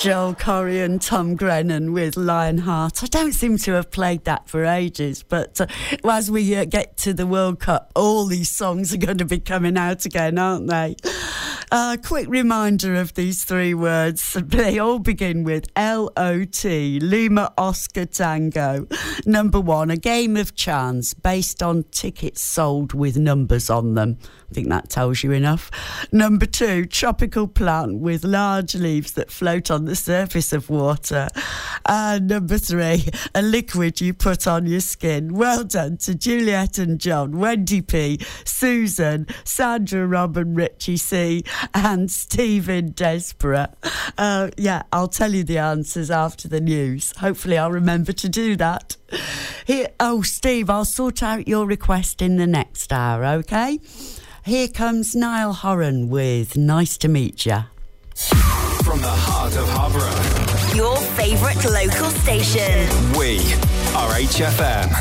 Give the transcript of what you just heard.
Joel Corry and Tom Grennan with Lionheart. I don't seem to have played that for ages, but as we get to the World Cup, all these songs are going to be coming out again, aren't they? Quick reminder of these three words. They all begin with L-O-T, Lima Oscar Tango. Number one, a game of chance based on tickets sold with numbers on them. I think that tells you enough. Number two, tropical plant with large leaves that float on the surface of water. And number three, a liquid you put on your skin. Well done to Juliet and John, Wendy P, Susan, Sandra, Robin, Richie C, and Stephen Desperate. Yeah, I'll tell you the answers after the news. Hopefully I'll remember to do that. Steve, I'll sort out your request in the next hour, OK? Here comes Niall Horan with Nice to Meet Ya. From the heart of Harborough, your favourite local station. We are HFM.